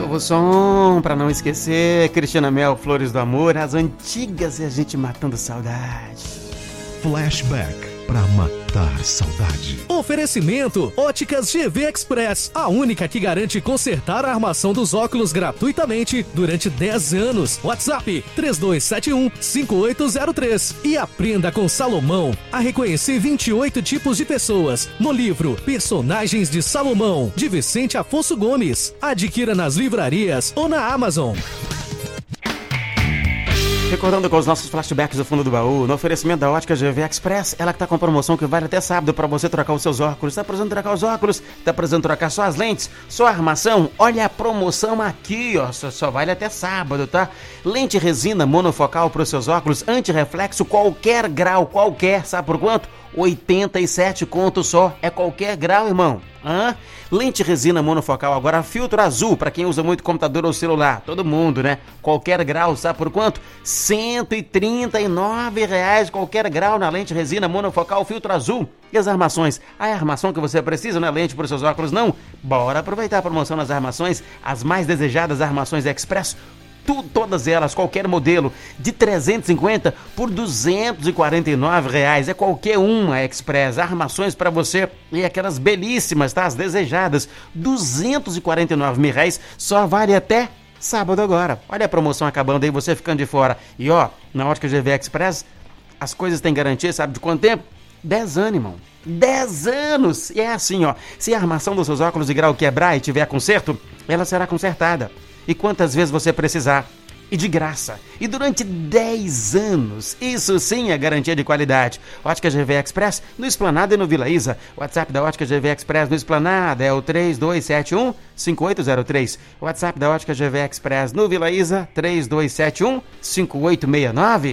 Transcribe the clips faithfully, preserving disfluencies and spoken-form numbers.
Salva o som pra não esquecer. Cristina Mel, Flores do Amor, as antigas e a gente matando saudade. Flashback pra matar saudade. Oferecimento Óticas G V Express, a única que garante consertar a armação dos óculos gratuitamente durante dez anos. WhatsApp três dois sete um, cinco oito zero três. E aprenda com Salomão a reconhecer vinte e oito tipos de pessoas no livro Personagens de Salomão, de Vicente Afonso Gomes. Adquira nas livrarias ou na Amazon. Recordando com os nossos flashbacks do fundo do baú, no oferecimento da Ótica G V Express, ela que tá com promoção que vale até sábado para você trocar os seus óculos. Tá precisando trocar os óculos? Tá precisando trocar só as lentes? Só a armação? Olha a promoção aqui, ó, só, só vale até sábado, tá? Lente resina monofocal para os seus óculos, antirreflexo, qualquer grau, qualquer, sabe por quanto? oitenta e sete conto só, é qualquer grau, irmão. Hã? Lente resina monofocal, agora filtro azul, para quem usa muito computador ou celular, todo mundo, né? Qualquer grau, sabe por quanto? cento e trinta e nove reais, qualquer grau na lente resina monofocal, filtro azul. E as armações? A armação que você precisa, não é lente para os seus óculos, não? Bora aproveitar a promoção nas armações, as mais desejadas armações Express. Tu, todas elas, qualquer modelo, de trezentos e cinquenta por duzentos e quarenta e nove reais. É qualquer uma Express, armações para você e aquelas belíssimas, tá? As desejadas, duzentos e quarenta e nove mil reais, só vale até sábado agora. Olha a promoção acabando aí, você ficando de fora. E ó, na Ótica G V Express, as coisas têm garantia, sabe de quanto tempo? dez anos, irmão. dez anos! E é assim, ó, se a armação dos seus óculos de grau quebrar e tiver conserto, ela será consertada. E quantas vezes você precisar. E de graça. E durante dez anos. Isso sim é garantia de qualidade. Ótica G V Express no Esplanada e no Vila Isa. O WhatsApp da Ótica G V Express no Esplanada é o três dois sete um, cinco oito zero três. O WhatsApp da Ótica G V Express no Vila Isa, três dois sete um, cinco oito seis nove.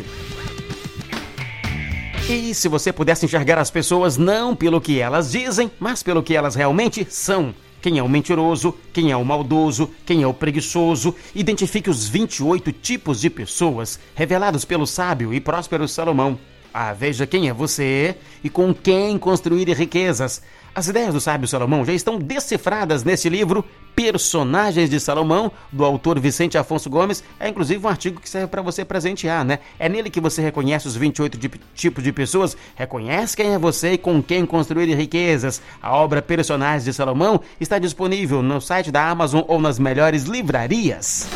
E se você pudesse enxergar as pessoas não pelo que elas dizem, mas pelo que elas realmente são. Quem é o mentiroso, quem é o maldoso, quem é o preguiçoso. Identifique os vinte e oito tipos de pessoas revelados pelo sábio e próspero Salomão. Ah, veja quem é você e com quem construir riquezas. As ideias do sábio Salomão já estão decifradas nesse livro Personagens de Salomão, do autor Vicente Afonso Gomes. É inclusive um artigo que serve para você presentear, né? É nele que você reconhece os vinte e oito de, tipos de pessoas, reconhece quem é você e com quem construir riquezas. A obra Personagens de Salomão está disponível no site da Amazon ou nas melhores livrarias.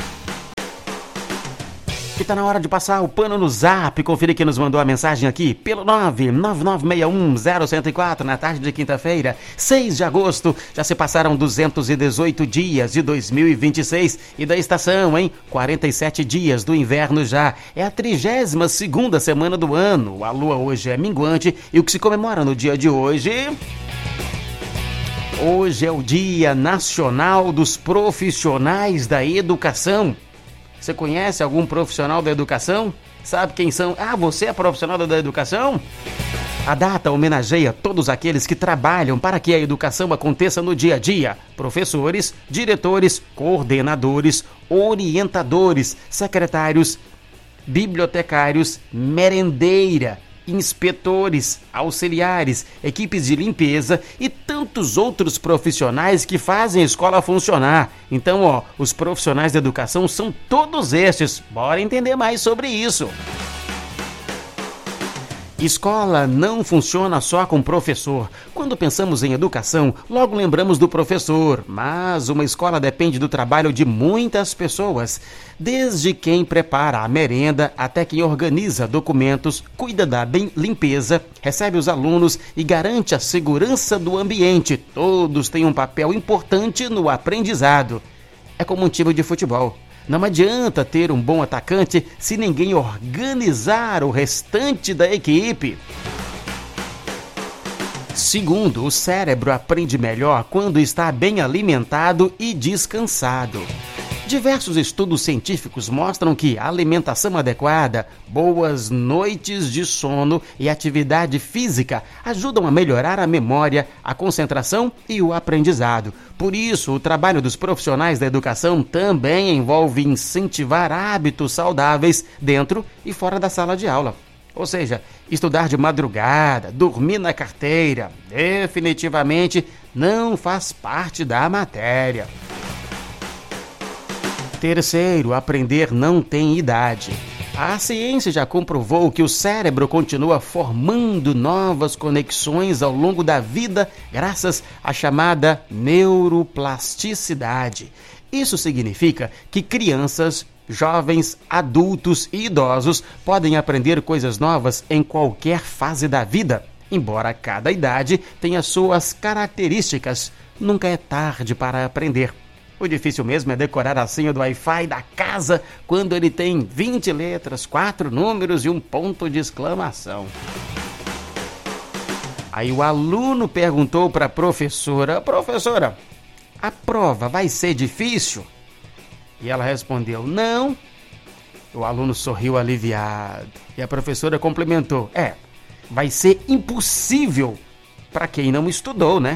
E tá na hora de passar o pano no Zap. Confira quem nos mandou a mensagem aqui pelo nove nove nove seis um zero um zero quatro na tarde de quinta-feira, seis de agosto. Já se passaram duzentos e dezoito dias de dois mil e vinte e seis e da estação, hein? quarenta e sete dias do inverno já. É a trigésima segunda semana do ano. A lua hoje é minguante e o que se comemora no dia de hoje... Hoje é o Dia Nacional dos Profissionais da Educação. Você conhece algum profissional da educação? Sabe quem são? Ah, você é profissional da educação? A data homenageia todos aqueles que trabalham para que a educação aconteça no dia a dia. Professores, diretores, coordenadores, orientadores, secretários, bibliotecários, merendeira, inspetores, auxiliares, equipes de limpeza e tantos outros profissionais que fazem a escola funcionar. Então, ó, os profissionais da educação são todos estes. Bora entender mais sobre isso. Escola não funciona só com professor. Quando pensamos em educação, logo lembramos do professor. Mas uma escola depende do trabalho de muitas pessoas. Desde quem prepara a merenda até quem organiza documentos, cuida da limpeza, recebe os alunos e garante a segurança do ambiente. Todos têm um papel importante no aprendizado. É como um time de futebol. Não adianta ter um bom atacante se ninguém organizar o restante da equipe. Segundo, o cérebro aprende melhor quando está bem alimentado e descansado. Diversos estudos científicos mostram que a alimentação adequada, boas noites de sono e atividade física ajudam a melhorar a memória, a concentração e o aprendizado. Por isso, o trabalho dos profissionais da educação também envolve incentivar hábitos saudáveis dentro e fora da sala de aula. Ou seja, estudar de madrugada, dormir na carteira, definitivamente não faz parte da matéria. Terceiro, aprender não tem idade. A ciência já comprovou que o cérebro continua formando novas conexões ao longo da vida graças à chamada neuroplasticidade. Isso significa que crianças, jovens, adultos e idosos podem aprender coisas novas em qualquer fase da vida. Embora cada idade tenha suas características, nunca é tarde para aprender. O difícil mesmo é decorar a senha do Wi-Fi da casa quando ele tem vinte letras, quatro números e um ponto de exclamação. Aí o aluno perguntou para a professora: professora, a prova vai ser difícil? E ela respondeu: não. O aluno sorriu aliviado. E a professora complementou: é, vai ser impossível para quem não estudou, né?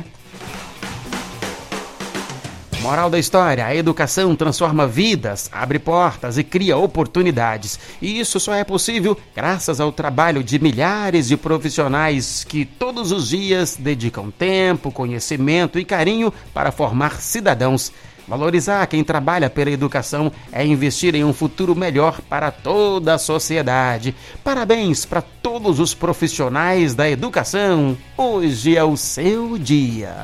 Moral da história: a educação transforma vidas, abre portas e cria oportunidades. E isso só é possível graças ao trabalho de milhares de profissionais que todos os dias dedicam tempo, conhecimento e carinho para formar cidadãos. Valorizar quem trabalha pela educação é investir em um futuro melhor para toda a sociedade. Parabéns para todos os profissionais da educação. Hoje é o seu dia.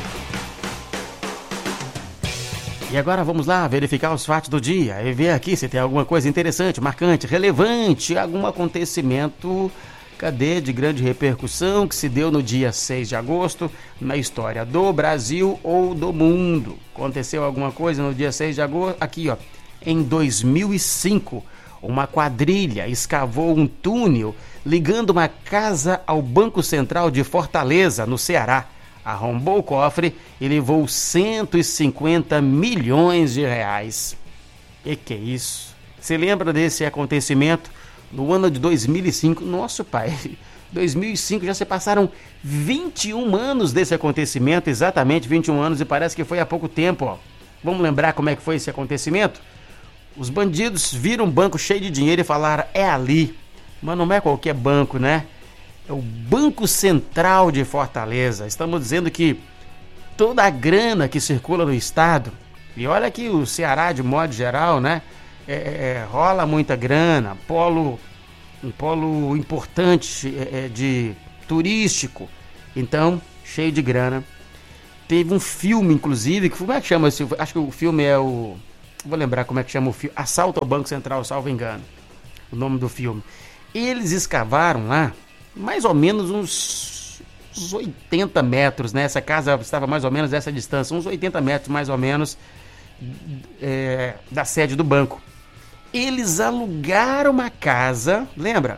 E agora vamos lá verificar os fatos do dia e ver aqui se tem alguma coisa interessante, marcante, relevante, algum acontecimento, cadê, de grande repercussão que se deu no dia seis de agosto na história do Brasil ou do mundo. Aconteceu alguma coisa no dia seis de agosto? Aqui, ó, em dois mil e cinco, uma quadrilha escavou um túnel ligando uma casa ao Banco Central de Fortaleza, no Ceará. Arrombou o cofre e levou cento e cinquenta milhões de reais. E que é isso? Você lembra desse acontecimento? No ano de dois mil e cinco, nosso pai, dois mil e cinco já se passaram vinte e um anos desse acontecimento, exatamente vinte e um anos, e parece que foi há pouco tempo, ó. Vamos lembrar como é que foi esse acontecimento? Os bandidos viram um banco cheio de dinheiro e falaram: é ali. Mas não é qualquer banco, né? É o Banco Central de Fortaleza. Estamos dizendo que toda a grana que circula no estado, e olha que o Ceará, de modo geral, né, é, é, rola muita grana, polo, um polo importante é, de turístico, então, cheio de grana. Teve um filme, inclusive, que, como é que chama esse? Acho que o filme é o... Vou lembrar como é que chama o filme. Assalto ao Banco Central, salvo engano. O nome do filme. Eles escavaram lá mais ou menos uns, uns oitenta metros, né? Essa casa estava mais ou menos essa distância, uns oitenta metros mais ou menos é, da sede do banco. Eles alugaram uma casa, lembra?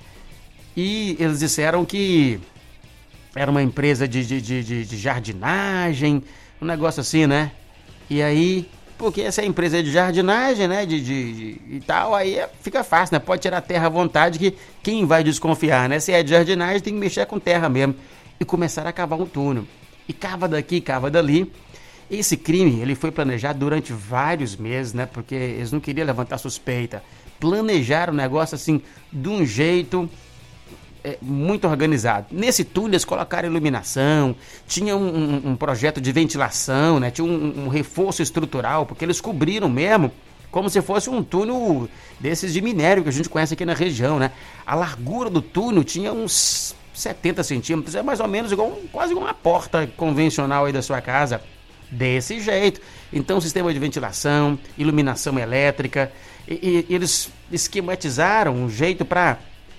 E eles disseram que era uma empresa de, de, de, de jardinagem, um negócio assim, né? E aí, porque essa é a empresa de jardinagem, né? De, de, de, e tal, aí fica fácil, né? Pode tirar terra à vontade, que quem vai desconfiar, né? Se é de jardinagem, tem que mexer com terra mesmo. E começaram a cavar um túnel. E cava daqui, cava dali. Esse crime, ele foi planejado durante vários meses, né? Porque eles não queriam levantar suspeita. Planejaram o negócio assim, de um jeito é, muito organizado. Nesse túnel eles colocaram iluminação, tinha um, um, um projeto de ventilação, né? Tinha um, um reforço estrutural, porque eles cobriram mesmo como se fosse um túnel desses de minério que a gente conhece aqui na região, né? A largura do túnel tinha uns setenta centímetros, é mais ou menos igual, quase uma porta convencional aí da sua casa. Desse jeito. Então, sistema de ventilação, iluminação elétrica, e, e eles esquematizaram um jeito para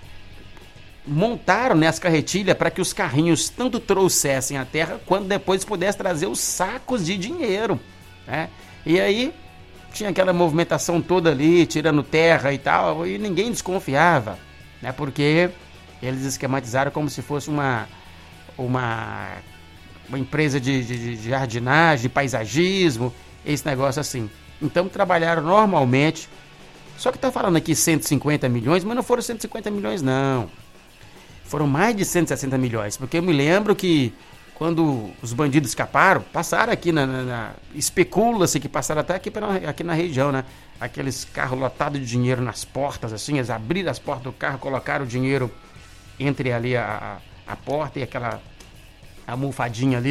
montaram, né, as carretilhas para que os carrinhos tanto trouxessem a terra quanto depois pudessem trazer os sacos de dinheiro, né? E aí tinha aquela movimentação toda ali, tirando terra e tal, e ninguém desconfiava, né? Porque eles esquematizaram como se fosse uma uma uma empresa de, de, de jardinagem, de paisagismo, esse negócio assim. Então trabalharam normalmente. Só que tá falando aqui cento e cinquenta milhões, mas não foram cento e cinquenta milhões não. Foram mais de cento e sessenta milhões, porque eu me lembro que quando os bandidos escaparam, passaram aqui na... na, na especula-se que passaram até aqui, pra, aqui na região, né? Aqueles carros lotados de dinheiro nas portas, assim, eles abriram as portas do carro, colocaram o dinheiro entre ali a, a, a porta e aquela almofadinha ali,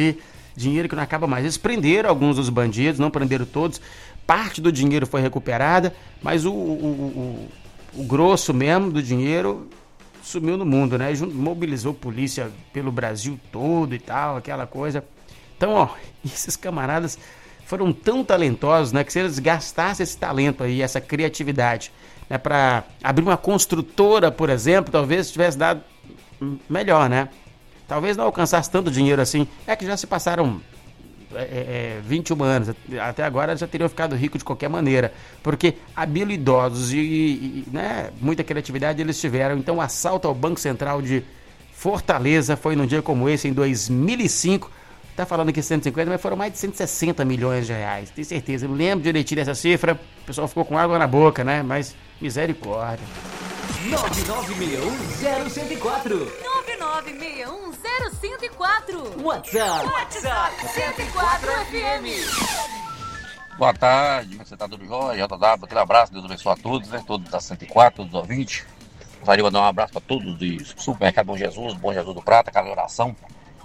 dinheiro que não acaba mais. Eles prenderam alguns dos bandidos, não prenderam todos, parte do dinheiro foi recuperada, mas o, o, o, o grosso mesmo do dinheiro sumiu no mundo, né? Mobilizou polícia pelo Brasil todo e tal, aquela coisa. Então, ó, esses camaradas foram tão talentosos, né? Que se eles gastassem esse talento aí, essa criatividade, né? Para abrir uma construtora, por exemplo, talvez tivesse dado melhor, né? Talvez não alcançasse tanto dinheiro assim. É que já se passaram é, é, vinte e um anos. Até agora já teriam ficado ricos de qualquer maneira. Porque habilidosos e, e né, muita criatividade eles tiveram. Então o assalto ao Banco Central de Fortaleza foi num dia como esse, em dois mil e cinco. Tá falando aqui cento e cinquenta, mas foram mais de cento e sessenta milhões de reais. Tenho certeza. Eu lembro direitinho dessa cifra. O pessoal ficou com água na boca, né? Mas misericórdia. nove nove seis um zero um zero quatro. nove nove seis um zero cinco quatro. WhatsApp. WhatsApp cento e quatro F M. Boa tarde, você tá tudo jóia? J W, aquele abraço, Deus abençoe a todos, né? Todos da cento e quatro, todos os ouvintes. Gostaria de mandar um abraço para todos do Supermercado Bom Jesus, Bom Jesus do Prata, Casa de Oração.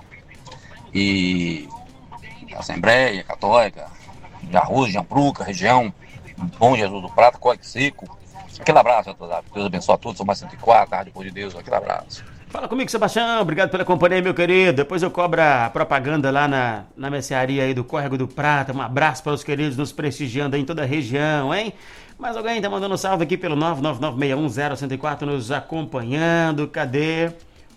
E Assembleia Católica, de Arroz, de Ampruca, região, Bom Jesus do Prata, Código Seco. Aquele abraço, Deus abençoe a todos, são mais cento e quatro, tarde depois de Deus, aquele abraço. Fala comigo, Sebastião, obrigado pela companhia, meu querido. Depois eu cobro a propaganda lá na, na mercearia aí do Córrego do Prata. Um abraço para os queridos nos prestigiando aí em toda a região, hein? Mas alguém tá mandando um salve aqui pelo nove nove nove seis um zero um zero quatro nos acompanhando. Cadê?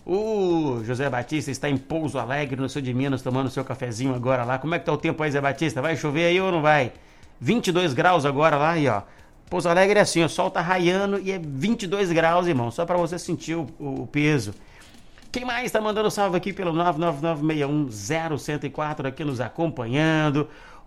O José Batista está em Pouso Alegre, no sul de Minas, tomando seu cafezinho agora lá. Como é que tá o tempo aí, Zé Batista? Vai chover aí ou não vai? vinte e dois graus agora lá e ó. Pouso Alegre é assim, o sol tá raiando e é vinte e dois graus, irmão, só para você sentir o, o peso. Quem mais tá mandando salve aqui pelo nove nove nove seis um zero um zero quatro aqui nos acompanhando?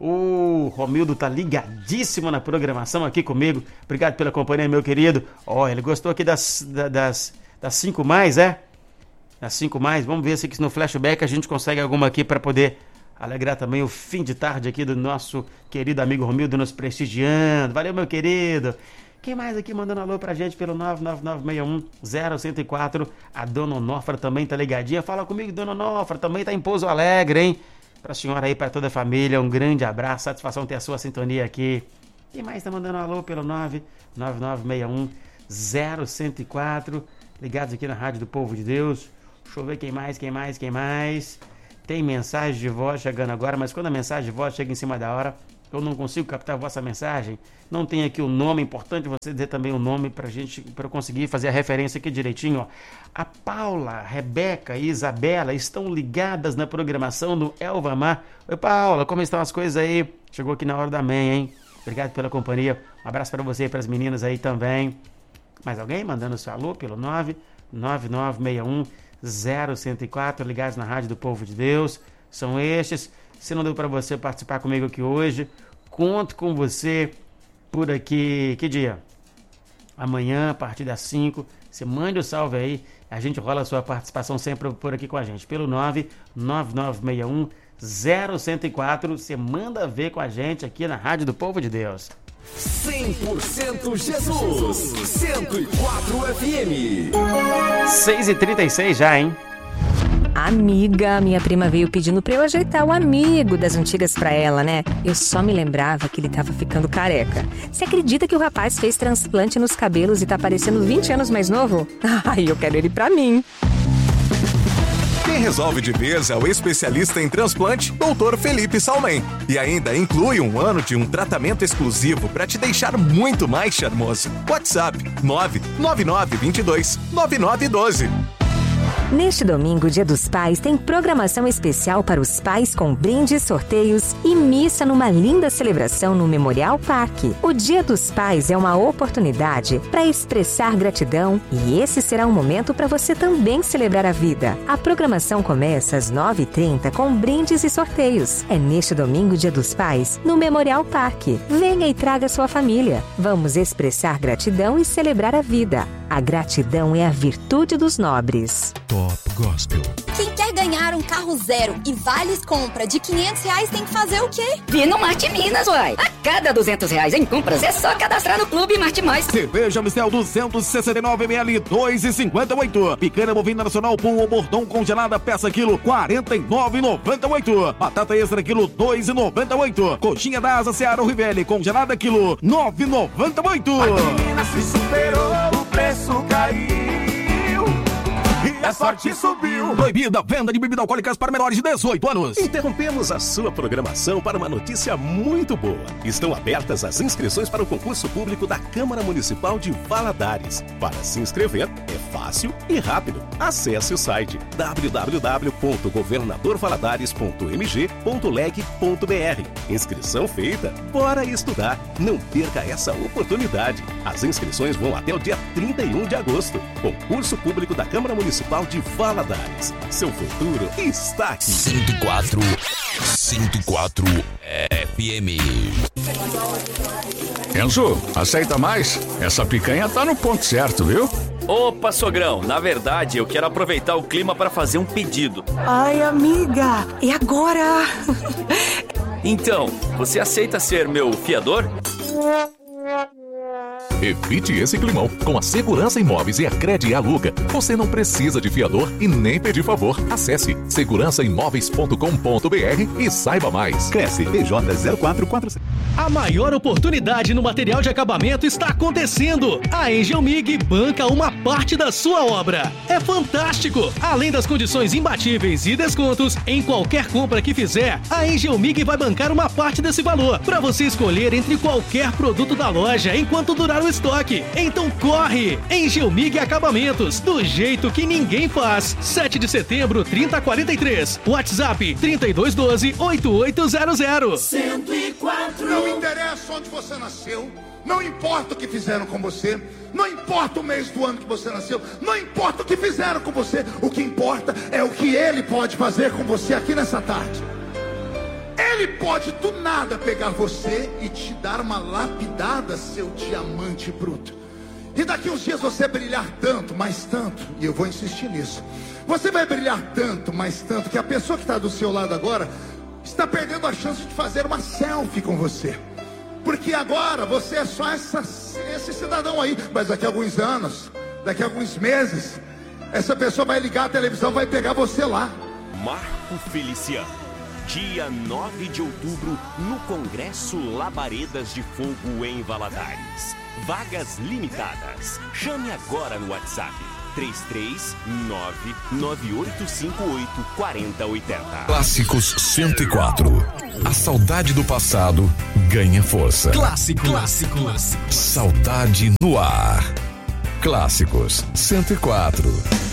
O Romildo tá ligadíssimo na programação aqui comigo. Obrigado pela companhia, meu querido. Ó, oh, ele gostou aqui das das das cinco mais, é? Das cinco mais. Vamos ver se aqui no flashback a gente consegue alguma aqui para poder alegrar também o fim de tarde aqui do nosso querido amigo Romildo nos prestigiando. Valeu, meu querido. Quem mais aqui mandando alô pra gente pelo nove nove nove seis um zero um zero quatro? A Dona Onofra também tá ligadinha. Fala comigo, Dona Onofra. Também tá em Pouso Alegre, hein? Pra senhora aí, pra toda a família. Um grande abraço. Satisfação ter a sua sintonia aqui. Quem mais tá mandando alô pelo nove nove nove seis um zero um zero quatro? Ligados aqui na Rádio do Povo de Deus. Deixa eu ver quem mais, quem mais, quem mais... Tem mensagem de voz chegando agora, mas quando a mensagem de voz chega em cima da hora, eu não consigo captar a vossa mensagem. Não tem aqui o nome, é importante você dizer também o nome pra gente, para eu conseguir fazer a referência aqui direitinho, ó. A Paula, a Rebeca e Isabela estão ligadas na programação do Elvamar. Oi, Paula, como estão as coisas aí? Chegou aqui na hora da manhã, hein? Obrigado pela companhia. Um abraço para você e para as meninas aí também. Mais alguém mandando seu alô pelo nove nove nove seis um zero um zero quatro, ligados na Rádio do Povo de Deus, são estes. Se não deu para você participar comigo aqui hoje, conto com você por aqui, que dia? Amanhã, a partir das cinco, você mande o salve aí, a gente rola a sua participação sempre por aqui com a gente, pelo nove nove nove seis um zero um zero quatro, você manda ver com a gente aqui na Rádio do Povo de Deus. cem por cento Jesus, cento e quatro F M. seis e trinta e seis já, hein? Amiga, minha prima veio pedindo pra eu ajeitar o amigo das antigas pra ela, né? Eu só me lembrava que ele tava ficando careca. Você acredita que o rapaz fez transplante nos cabelos e tá parecendo vinte anos mais novo? Ai, eu quero ele pra mim. Quem resolve de vez é o especialista em transplante, doutor Felipe Salmen. E ainda inclui um ano de um tratamento exclusivo para te deixar muito mais charmoso. WhatsApp nove nove nove dois dois nove nove um dois. Neste domingo, Dia dos Pais, tem programação especial para os pais com brindes, sorteios e missa numa linda celebração no Memorial Parque. O Dia dos Pais é uma oportunidade para expressar gratidão e esse será um momento para você também celebrar a vida. A programação começa às nove e trinta com brindes e sorteios. É neste domingo, Dia dos Pais, no Memorial Parque. Venha e traga sua família. Vamos expressar gratidão e celebrar a vida. A gratidão é a virtude dos nobres. Top Gospel. Quem quer ganhar um carro zero e vales compra de quinhentos reais tem que fazer o quê? Vir no Marte Minas, uai. cada duzentos reais em compras é só cadastrar no Clube Martimóis. Cerveja Mistel duzentos e sessenta e nove mililitros, dois reais e cinquenta e oito. Picanha bovina nacional Pum ou Bordão congelada peça quilo, quarenta e nove reais e noventa e oito. Batata extra quilo, dois reais e noventa e oito. Coxinha da Asa Seara ou Rivelli congelada quilo, nove reais e noventa e oito. A menina se superou, o preço caiu e a sorte subiu. Proibida a venda de bebidas alcoólicas para menores de dezoito anos. Interrompemos a sua programação para uma notícia muito boa. Estão abertas as inscrições para o concurso público da Câmara Municipal de Valadares. Para se inscrever, é fácil e rápido. Acesse o site w w w ponto governador valadares ponto m g ponto leg ponto b r. Inscrição feita. Bora estudar. Não perca essa oportunidade. As inscrições vão até o dia trinta e um de agosto. Concurso público da Câmara Municipal de Valadares. Seu futuro está aqui. cento e quatro, cento e quatro F M. Enzo, aceita mais? Essa picanha tá no ponto certo, viu? Opa, sogrão, na verdade eu quero aproveitar o clima para fazer um pedido. Ai, amiga, e agora? Então, você aceita ser meu fiador? Evite esse climão. Com a Segurança Imóveis e a Crede Aluga, você não precisa de fiador e nem pedir favor. Acesse segurança imóveis ponto com ponto b r e saiba mais. Cresce P J zero quatro quatro sete. A maior oportunidade no material de acabamento está acontecendo. A Angel Mig banca uma parte da sua obra. É fantástico! Além das condições imbatíveis e descontos, em qualquer compra que fizer, a Angel Mig vai bancar uma parte desse valor para você escolher entre qualquer produto da loja enquanto durar o estoque. Então corre! Angel Mig Acabamentos, do jeito que ninguém faz. sete de setembro, trinta quarenta e três. WhatsApp trinta e dois doze, oitenta e oito zero zero. cento e quatro. Não interessa onde você nasceu, não importa o que fizeram com você, não importa o mês do ano que você nasceu, não importa o que fizeram com você, o que importa é o que ele pode fazer com você aqui nessa tarde. Ele pode do nada pegar você e te dar uma lapidada, seu diamante bruto. E daqui uns dias você brilhar tanto, mais tanto, e eu vou insistir nisso. Você vai brilhar tanto, mais tanto, que a pessoa que está do seu lado agora está perdendo a chance de fazer uma selfie com você. Porque agora você é só essa, esse cidadão aí. Mas daqui a alguns anos, daqui a alguns meses, essa pessoa vai ligar a televisão, vai pegar você lá. Marco Feliciano, dia nove de outubro, no Congresso Labaredas de Fogo em Valadares. Vagas limitadas. Chame agora no WhatsApp três três nove, nove oito cinco oito, quatro zero oito zero. Clássicos cento e quatro. A saudade do passado ganha força. Clássico, clássico, clássico. Saudade no ar. Clássicos cento e quatro.